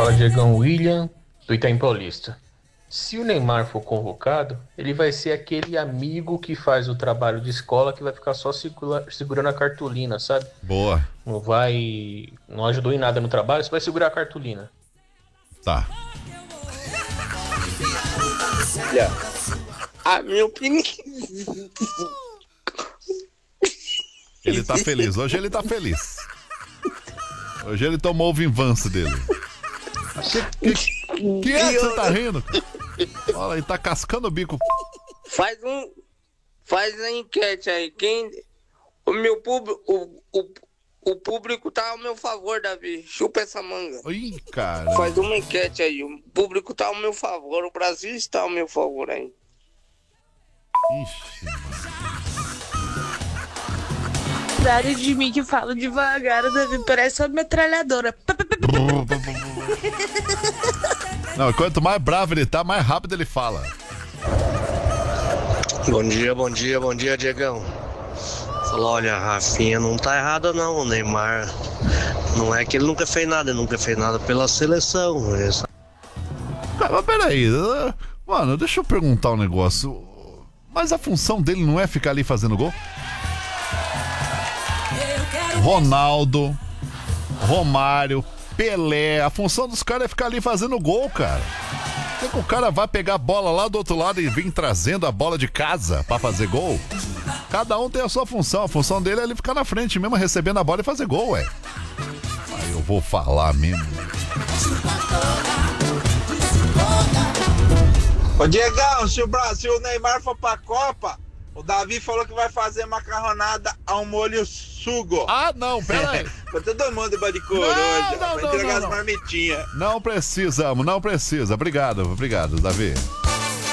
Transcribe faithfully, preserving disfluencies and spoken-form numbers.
Fala, Diegão. William, do Itaim Paulista. Se o Neymar for convocado, ele vai ser aquele amigo que faz o trabalho de escola que vai ficar só segura, segurando a cartolina, sabe? Boa. Não vai... Não ajudou em nada no trabalho, você vai segurar a cartolina. Tá. Olha, a minha opinião... Ele tá feliz. Hoje ele tá feliz. Hoje ele tomou o vingança dele. Que, que, que é que você tá rindo? Olha, ele tá cascando o bico. Faz um... Faz a enquete aí. Quem... O meu público... O, o, o público tá ao meu favor, Davi. Chupa essa manga. Ih, cara. Faz uma enquete aí. O público tá ao meu favor. O Brasil está ao meu favor aí. Ixi, mano. Dário de mim que fala devagar, Davi, parece uma metralhadora. Não, quanto mais bravo ele tá, mais rápido ele fala. Bom dia, bom dia, bom dia, Diegão. Falou, olha, a Rafinha não tá errada não, o Neymar. Não é que ele nunca fez nada, ele nunca fez nada pela seleção. Essa... Ah, mas peraí, mano, deixa eu perguntar um negócio. Mas a função dele não é ficar ali fazendo gol? Ronaldo, Romário, Pelé, a função dos caras é ficar ali fazendo gol, cara. Por que o cara vai pegar a bola lá do outro lado e vir trazendo a bola de casa pra fazer gol? Cada um tem a sua função, a função dele é ele ficar na frente mesmo, recebendo a bola e fazer gol, ué. Aí eu vou falar mesmo. Ô Diegão, se o Brasil, o Neymar for pra Copa, o Davi falou que vai fazer macarronada ao molho sugo. Ah, não, pera aí. Pra todo mundo de coruja, Não, não, pra não, entregar não, as não. marmitinhas. Não precisamos, não precisa. Obrigado, obrigado, Davi.